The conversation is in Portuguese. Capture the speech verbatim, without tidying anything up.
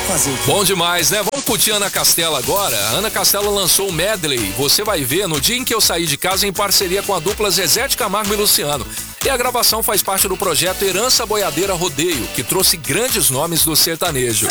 fazer. Bom demais, né? Vamos curtir Ana Castela agora. A Ana Castela lançou o medley Você Vai Ver no dia em que eu saí de casa, em parceria com a dupla Zezé de Camargo e Luciano. E a gravação faz parte do projeto Herança Boiadeira Rodeio, que trouxe grandes nomes do sertanejo.